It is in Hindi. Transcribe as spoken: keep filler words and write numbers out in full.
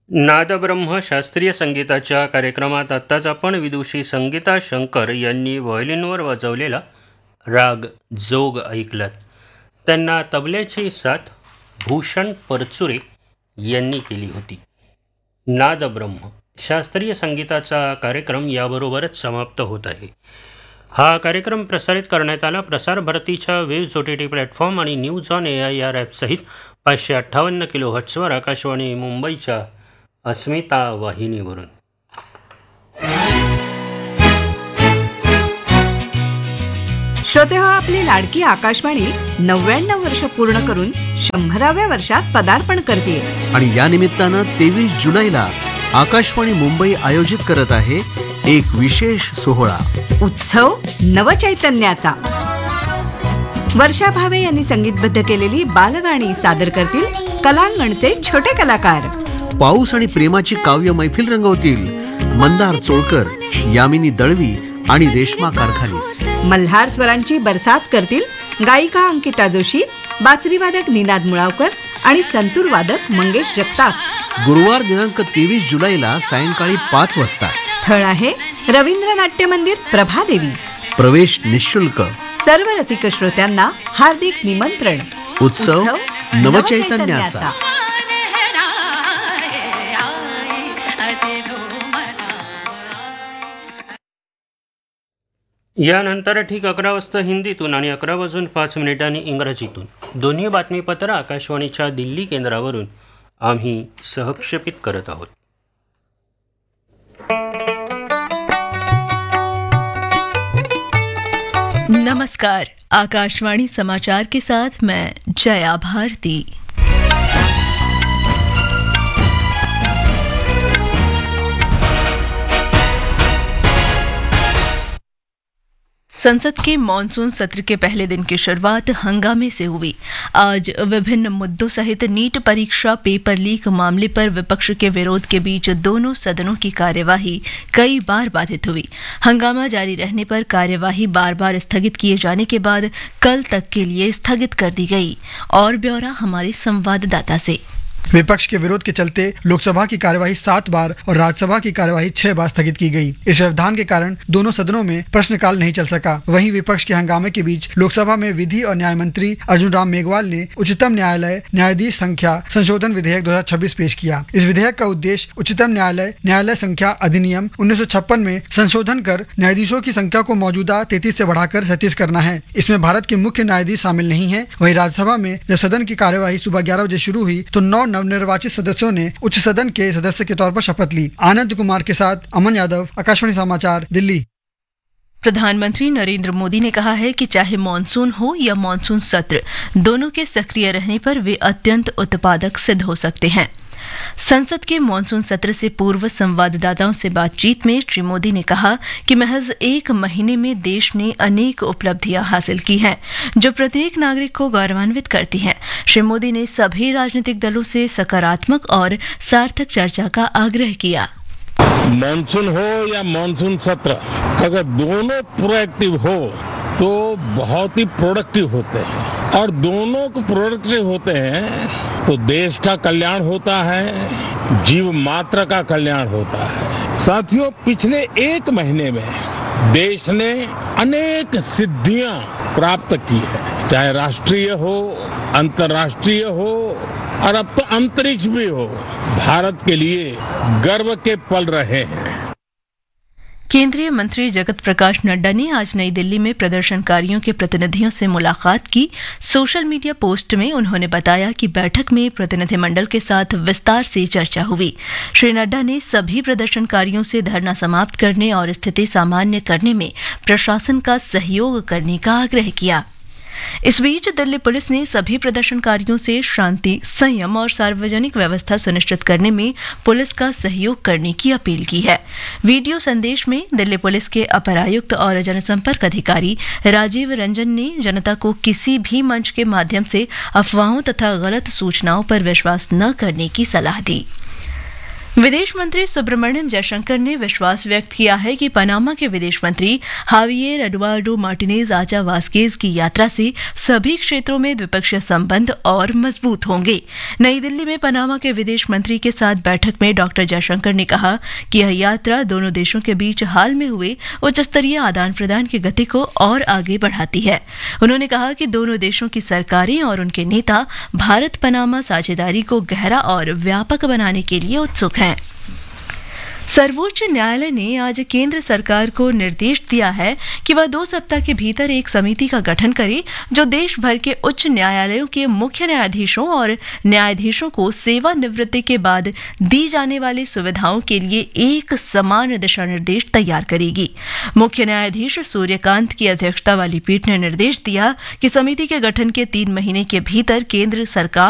नादब्रह्म शास्त्रीय संगीताच्या कार्यक्रमात आत्ताच आपण विदुषी संगीता शंकर यांनी व्हायोलिनवर वाजवलेला राग जोग ऐकलात. त्यांना तबल्याची साथ भूषण परचुरे यांनी केली होती. नादब्रह्म शास्त्रीय संगीताचा कार्यक्रम याबरोबरच समाप्त होत आहे. हा कार्यक्रम प्रसारित करण्यात आला प्रसार भारतीच्या waves O T T platform आणि news on A I R ॲपसहित पाचशे अठ्ठावन्न किलो हर्ट्झवर आकाशवाणी मुंबईच्या अस्मिता वाहिनीवरून. श्रोते हो, आपली लाडकी आकाशवाणी नव्याण्णव वर्ष पूर्ण करून शंभराव्या वर्षात पदार्पण करते आणि या निमित्तानं तेवीस जुलैला आकाशवाणी मुंबई आयोजित करत आहे एक विशेष सोहळा, उत्सव नवचैतन्याचा. वर्षा भावे यांनी संगीतबद्ध केलेली बालगाणी सादर करतील कलांगणचे छोटे कलाकार. पाऊस आणि प्रेमाची काव्य मैफिल रंगवतील मंदार चोळकर, यामिनी दळवी आणि रेश्मा कारखालीस. मल्हार स्वरांची बरसात करतील गायिका अंकिता जोशी, बासरीवादक निनाद मुळावकर आणि संतूर वादक मंगेश जगताप. गुरुवार दिनांक तेवीस जुलैला सायंकाळी पाच वाजता. स्थळ आहे रवींद्र नाट्य मंदिर, प्रभादेवी. प्रवेश निशुल्क. सर्व रसिक श्रोत्यांना हार्दिक निमंत्रण. उत्सव नवचैतन्याचा. यानंतर ठीक अकरा वाजता हिंदीतून आणि अकरा वाजून पाच मिनिटांनी इंग्रजीतून दोन्ही बातमीपत्र आकाशवाणीच्या दिल्ली केंद्रावरून आम्ही सहक्षेपित करत आहोत. नमस्कार, आकाशवाणी समाचार के साथ मैं जया भारती. संसद के मॉनसून सत्र के पहले दिन की शुरुआत हंगामे से हुई. आज विभिन्न मुद्दों सहित नीट परीक्षा पेपर लीक मामले पर विपक्ष के विरोध के बीच दोनों सदनों की कार्यवाही कई बार बाधित हुई. हंगामा जारी रहने पर कार्यवाही बार बार स्थगित किए जाने के बाद कल तक के लिए स्थगित कर दी गई. और ब्यौरा हमारे संवाददाता से. विपक्ष के विरोध के चलते लोकसभा की कार्यवाही सात बार और राज्यसभा की कार्यवाही छह बार स्थगित की गई. इस व्यवधान के कारण दोनों सदनों में प्रश्नकाल नहीं चल सका. वहीं विपक्ष के हंगामे के बीच लोकसभा में विधि और न्याय मंत्री अर्जुन राम मेघवाल ने उच्चतम न्यायालय न्यायाधीश संख्या संशोधन विधेयक दो हजार छब्बीस पेश किया. इस विधेयक का उद्देश्य उच्चतम न्यायालय न्यायालय संख्या अधिनियम उन्नीस सौ छप्पन में संशोधन कर न्यायाधीशों की संख्या को मौजूदा तैतीस से बढ़ाकर सैंतीस करना है. इसमें भारत के मुख्य न्यायाधीश शामिल नहीं है. वहीं राज्यसभा में जब सदन की कार्यवाही सुबह ग्यारह बजे शुरू हुई तो नौ नवनिर्वाचित सदस्यों ने उच्च सदन के सदस्य के तौर पर शपथ ली. आनंद कुमार के साथ अमन यादव, आकाशवाणी समाचार, दिल्ली. प्रधानमंत्री नरेंद्र मोदी ने कहा है कि चाहे मॉनसून हो या मॉनसून सत्र, दोनों के सक्रिय रहने पर वे अत्यंत उत्पादक सिद्ध हो सकते हैं. संसद के मॉनसून सत्र से पूर्व संवाददाताओं से बातचीत में श्री मोदी ने कहा कि महज एक महीने में देश ने अनेक उपलब्धियां हासिल की हैं, जो प्रत्येक नागरिक को गौरवान्वित करती हैं. श्री मोदी ने सभी राजनीतिक दलों से सकारात्मक और सार्थक चर्चा का आग्रह किया. मॉनसून हो या मॉनसून सत्र, अगर दोनों प्रोएक्टिव हो तो बहुत ही प्रोडक्टिव होते हैं, और दोनों को प्रोडक्टिव होते हैं तो देश का कल्याण होता है, जीव मात्र का कल्याण होता है. साथियों, पिछले एक महीने में देश ने अनेक सिद्धियां प्राप्त की है, चाहे राष्ट्रीय हो, अंतर्राष्ट्रीय हो और अब तो अंतरिक्ष भी हो. भारत के लिए गर्व के पल रहे हैं. केंद्रीय मंत्री जगत प्रकाश नड्डा ने आज नई दिल्ली में प्रदर्शनकारियों के प्रतिनिधियों से मुलाकात की. सोशल मीडिया पोस्ट में उन्होंने बताया कि बैठक में प्रतिनिधिमंडल के साथ विस्तार से चर्चा हुई. श्री नड्डा ने सभी प्रदर्शनकारियों से धरना समाप्त करने और स्थिति सामान्य करने में प्रशासन का सहयोग करने का आग्रह किया. इस बीच दिल्ली पुलिस ने सभी प्रदर्शनकारियों से शांति, संयम और सार्वजनिक व्यवस्था सुनिश्चित करने में पुलिस का सहयोग करने की अपील की है. वीडियो संदेश में दिल्ली पुलिस के अपर आयुक्त और जनसंपर्क अधिकारी राजीव रंजन ने जनता को किसी भी मंच के माध्यम से अफवाहों तथा गलत सूचनाओं पर विश्वास न करने की सलाह दी. विदेश मंत्री सुब्रमण्यम जयशंकर ने विश्वास व्यक्त किया है कि पनामा के विदेश मंत्री हावियर एडुआर्डो मार्टिनेज आचा वास्केज की यात्रा से सभी क्षेत्रों में द्विपक्षीय संबंध और मजबूत होंगे। नई दिल्ली में पनामा के विदेश मंत्री के साथ बैठक में डॉक्टर जयशंकर ने कहा कि यह यात्रा दोनों देशों के बीच हाल में हुए उच्च स्तरीय आदान प्रदान की गति को और आगे बढ़ाती है। उन्होंने कहा कि दोनों देशों की सरकारें और उनके नेता भारत पनामा साझेदारी को गहरा और व्यापक बनाने के लिए उत्सुक हैं। सर्वोच्च न्यायालय ने आज केंद्र सरकार को निर्देश दिया है कि वह दो सप्ताह के भीतर एक समिति का गठन करे जो देश भर के उच्च न्यायालयों के मुख्य न्यायाधीशों और न्यायाधीशों को सेवानिवृत्ति के बाद दी जाने वाली सुविधाओं के लिए एक समान दिशा निर्देश तैयार करेगी। मुख्य न्यायाधीश सूर्यकांत की अध्यक्षता वाली पीठ ने निर्देश दिया कि समिति के गठन के तीन महीने के भीतर केंद्र सरकार